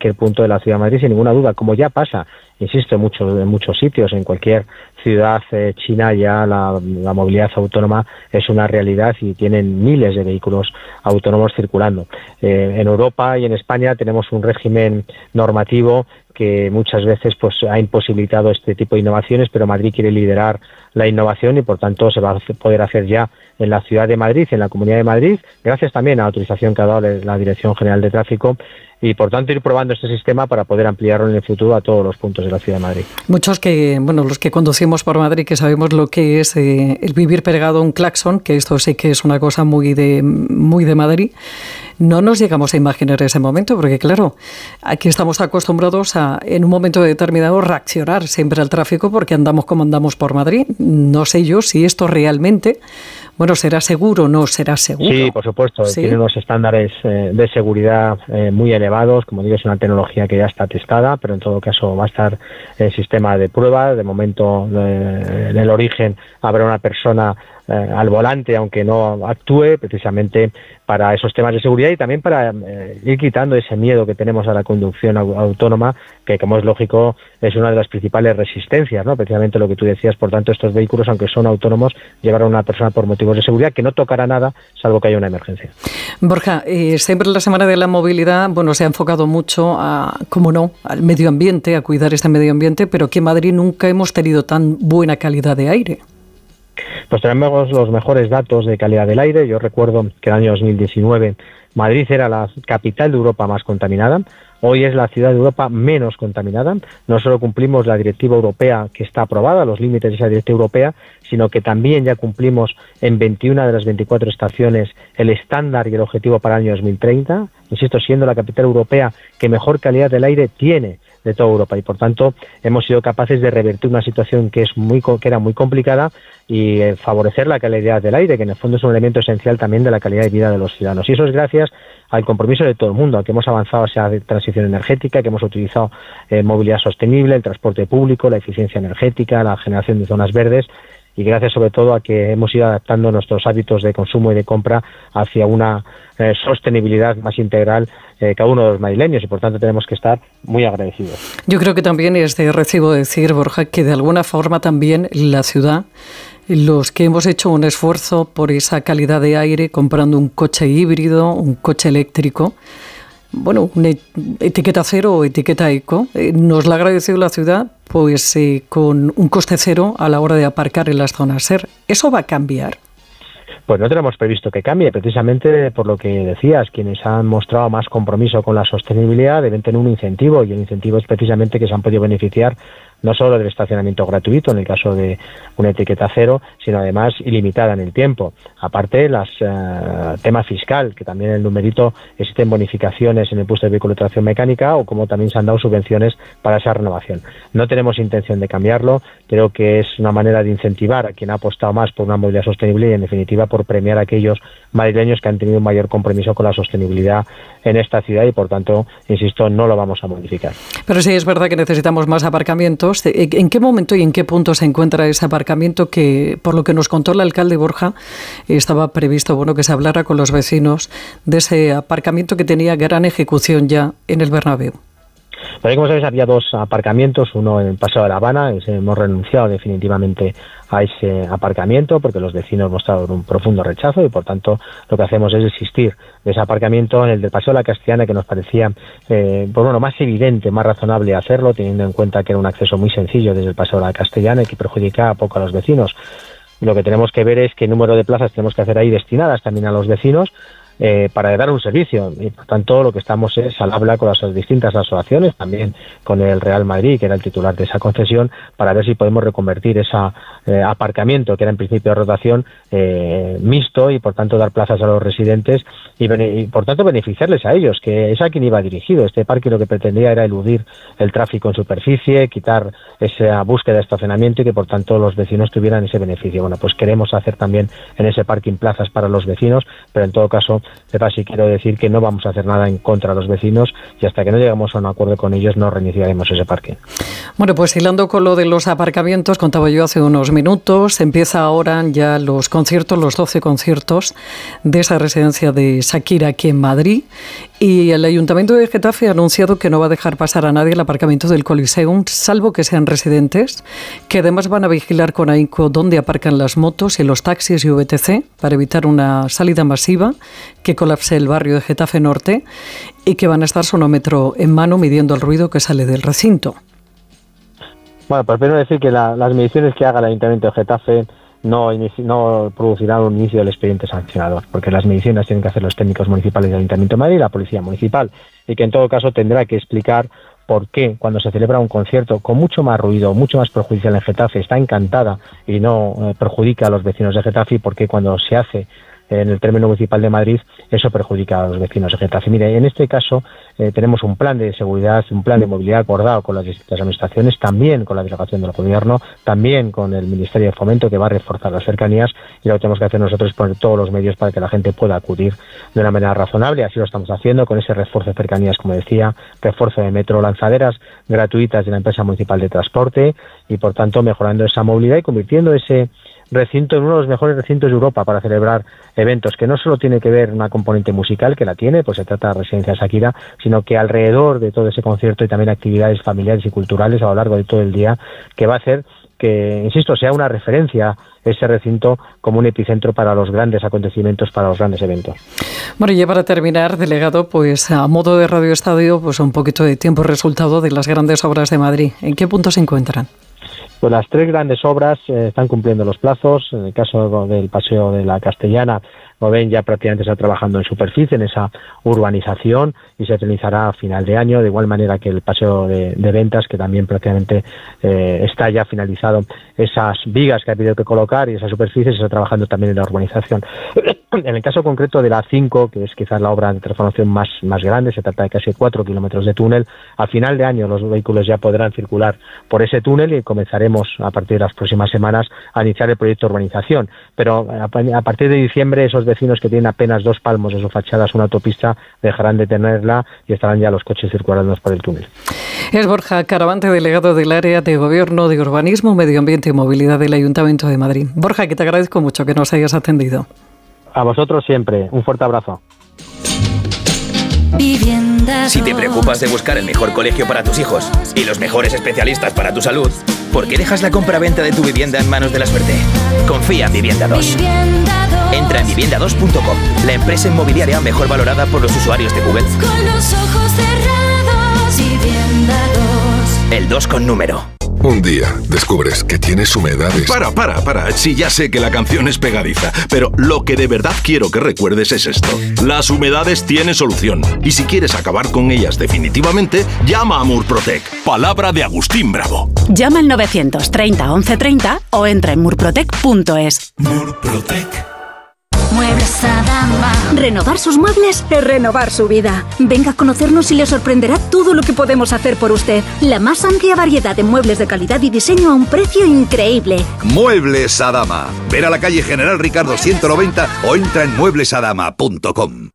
cualquier punto de la ciudad de Madrid sin ninguna duda, como ya pasa, insisto, en muchos sitios, en cualquier ciudad china ya la movilidad autónoma es una realidad y tienen miles de vehículos autónomos circulando. En Europa y en España tenemos un régimen normativo que muchas veces pues ha imposibilitado este tipo de innovaciones, pero Madrid quiere liderar la innovación y por tanto se va a poder hacer ya en la ciudad de Madrid, en la Comunidad de Madrid, gracias también a la autorización que ha dado la Dirección General de Tráfico, y por tanto ir probando este sistema para poder ampliarlo en el futuro a todos los puntos de la ciudad de Madrid. Muchos los que conducimos por Madrid, que sabemos lo que es el vivir pegado a un claxon, que esto sí que es una cosa muy de Madrid, no nos llegamos a imaginar ese momento, porque claro, aquí estamos acostumbrados a, en un momento determinado, reaccionar siempre al tráfico porque andamos como andamos por Madrid. No sé yo si esto realmente, ¿será seguro o no será seguro? Sí, por supuesto. ¿Sí? Tiene unos estándares de seguridad muy elevados. Como digo, es una tecnología que ya está testada, pero en todo caso va a estar en sistema de prueba. De momento, en el origen, habrá una persona al volante, aunque no actúe, precisamente para esos temas de seguridad y también para ir quitando ese miedo que tenemos a la conducción autónoma, que como es lógico es una de las principales resistencias, ¿no? Precisamente lo que tú decías. Por tanto, estos vehículos, aunque son autónomos, llevarán a una persona por motivos de seguridad que no tocará nada salvo que haya una emergencia. Borja, siempre en la Semana de la Movilidad se ha enfocado mucho al medio ambiente, a cuidar este medio ambiente, pero aquí en Madrid nunca hemos tenido tan buena calidad de aire. Pues tenemos los mejores datos de calidad del aire. Yo recuerdo que en el año 2019 Madrid era la capital de Europa más contaminada. Hoy es la ciudad de Europa menos contaminada. No solo cumplimos la directiva europea que está aprobada, los límites de esa directiva europea, sino que también ya cumplimos en 21 de las 24 estaciones el estándar y el objetivo para el año 2030. Insisto, siendo la capital europea que mejor calidad del aire tiene de toda Europa, y por tanto hemos sido capaces de revertir una situación que era muy complicada y favorecer la calidad del aire, que en el fondo es un elemento esencial también de la calidad de vida de los ciudadanos. Y eso es gracias al compromiso de todo el mundo, a que hemos avanzado hacia la transición energética, que hemos utilizado movilidad sostenible, el transporte público, la eficiencia energética, la generación de zonas verdes, y gracias sobre todo a que hemos ido adaptando nuestros hábitos de consumo y de compra hacia una sostenibilidad más integral cada uno de los madrileños, y por tanto tenemos que estar muy agradecidos. Yo creo que también es de recibo decir, Borja, que de alguna forma también la ciudad, los que hemos hecho un esfuerzo por esa calidad de aire comprando un coche híbrido, un coche eléctrico, una etiqueta cero o etiqueta eco, nos la ha agradecido la ciudad con un coste cero a la hora de aparcar en las zonas SER. ¿Eso va a cambiar? Pues no tenemos previsto que cambie, precisamente por lo que decías. Quienes han mostrado más compromiso con la sostenibilidad deben tener un incentivo, y el incentivo es precisamente que se han podido beneficiar no solo del estacionamiento gratuito en el caso de una etiqueta cero, sino además ilimitada en el tiempo. Aparte, tema fiscal, que también en el numerito existen bonificaciones en el impuesto de vehículo de tracción mecánica, o como también se han dado subvenciones para esa renovación. No tenemos intención de cambiarlo. Creo que es una manera de incentivar a quien ha apostado más por una movilidad sostenible y, en definitiva, por premiar a aquellos madrileños que han tenido un mayor compromiso con la sostenibilidad en esta ciudad, y por tanto, insisto, no lo vamos a modificar. Pero sí es verdad que necesitamos más aparcamientos. ¿En qué momento y en qué punto se encuentra ese aparcamiento que, por lo que nos contó el alcalde Borja, estaba previsto que se hablara con los vecinos de ese aparcamiento que tenía gran ejecución ya en el Bernabéu? Pero como sabéis, había dos aparcamientos, uno en el Paseo de La Habana. Hemos renunciado definitivamente a ese aparcamiento porque los vecinos mostraron un profundo rechazo, y por tanto lo que hacemos es desistir de ese aparcamiento en el del Paseo de la Castellana, que nos parecía más evidente, más razonable hacerlo, teniendo en cuenta que era un acceso muy sencillo desde el Paseo de la Castellana y que perjudicaba poco a los vecinos. Lo que tenemos que ver es qué número de plazas tenemos que hacer ahí destinadas también a los vecinos, para dar un servicio, y por tanto lo que estamos es al habla con las distintas asociaciones, también con el Real Madrid, que era el titular de esa concesión, para ver si podemos reconvertir ese aparcamiento, que era en principio de rotación, mixto, y por tanto dar plazas a los residentes y por tanto beneficiarles a ellos, que es a quien iba dirigido. Este parque lo que pretendía era eludir el tráfico en superficie, quitar esa búsqueda de estacionamiento, y que por tanto los vecinos tuvieran ese beneficio. Pues queremos hacer también en ese parking plazas para los vecinos, pero en todo caso Pepa, sí quiero decir que no vamos a hacer nada en contra de los vecinos y hasta que no lleguemos a un acuerdo con ellos no reiniciaremos ese parque. Bueno, pues hilando con lo de los aparcamientos, contaba yo hace unos minutos, empieza ahora ya los conciertos, los 12 conciertos de esa residencia de Shakira aquí en Madrid, y el Ayuntamiento de Getafe ha anunciado que no va a dejar pasar a nadie el aparcamiento del Coliseum, salvo que sean residentes, que además van a vigilar con ahínco dónde aparcan las motos y los taxis y VTC para evitar una salida masiva que colapse el barrio de Getafe Norte, y que van a estar sonómetro en mano midiendo el ruido que sale del recinto. Bueno, pues primero decir que las mediciones que haga el Ayuntamiento de Getafe no producirán un inicio del expediente sancionador, porque las mediciones tienen que hacer los técnicos municipales del Ayuntamiento de Madrid y la Policía Municipal, y que en todo caso tendrá que explicar por qué cuando se celebra un concierto con mucho más ruido, mucho más perjudicial en Getafe, está encantada y no perjudica a los vecinos de Getafe, y por qué cuando se hace en el término municipal de Madrid eso perjudica a los vecinos de Getafe. Mire, en este caso tenemos un plan de seguridad, un plan de movilidad acordado con las distintas administraciones, también con la delegación del Gobierno, también con el Ministerio de Fomento, que va a reforzar las cercanías, y lo que tenemos que hacer nosotros es poner todos los medios para que la gente pueda acudir de una manera razonable. Así lo estamos haciendo con ese refuerzo de cercanías, como decía, refuerzo de metro, lanzaderas gratuitas de la empresa municipal de transporte, y por tanto mejorando esa movilidad y convirtiendo ese recinto en uno de los mejores recintos de Europa para celebrar eventos, que no solo tiene que ver una componente musical, que la tiene, pues se trata de Residencia Shakira, sino que alrededor de todo ese concierto hay también actividades familiares y culturales a lo largo de todo el día, que va a hacer que, insisto, sea una referencia ese recinto como un epicentro para los grandes acontecimientos, para los grandes eventos. Bueno, y ya para terminar, delegado, pues a modo de Radio Estadio, pues un poquito de tiempo resultado de las grandes obras de Madrid. ¿En qué punto se encuentran? Pues las tres grandes obras están cumpliendo los plazos. En el caso del Paseo de la Castellana, como ven, ya prácticamente está trabajando en superficie, en esa urbanización, y se finalizará a final de año, de igual manera que el Paseo de Ventas, que también prácticamente está ya finalizado esas vigas que ha habido que colocar, y esa superficie se está trabajando también en la urbanización. En el caso concreto de la 5, que es quizás la obra de transformación más grande, se trata de casi 4 kilómetros de túnel. A final de año los vehículos ya podrán circular por ese túnel y comenzaremos a partir de las próximas semanas a iniciar el proyecto de urbanización. Pero a partir de diciembre, esos vecinos que tienen apenas 2 palmos de su fachada una autopista dejarán de tenerla y estarán ya los coches circulando por el túnel. Es Borja Caravante, delegado del área de Gobierno, de Urbanismo, Medio Ambiente y Movilidad del Ayuntamiento de Madrid. Borja, que te agradezco mucho que nos hayas atendido. A vosotros siempre. Un fuerte abrazo. Si te preocupas de buscar el mejor colegio para tus hijos y los mejores especialistas para tu salud, ¿por qué dejas la compra-venta de tu vivienda en manos de la suerte? Confía en Vivienda 2. Entra en vivienda2.com, la empresa inmobiliaria mejor valorada por los usuarios de Google. Con los ojos cerrados, Vivienda 2. El 2 con número. Un día descubres que tienes humedades. Para. Sí, ya sé que la canción es pegadiza, pero lo que de verdad quiero que recuerdes es esto. Las humedades tienen solución. Y si quieres acabar con ellas definitivamente, llama a Murprotec. Palabra de Agustín Bravo. Llama al 930 1130 o entra en murprotec.es. Murprotec. Muebles Adama. Renovar sus muebles es renovar su vida. Venga a conocernos y le sorprenderá todo lo que podemos hacer por usted. La más amplia variedad de muebles de calidad y diseño a un precio increíble. Muebles Adama. Ver a la calle General Ricardo 190 o entra en mueblesadama.com.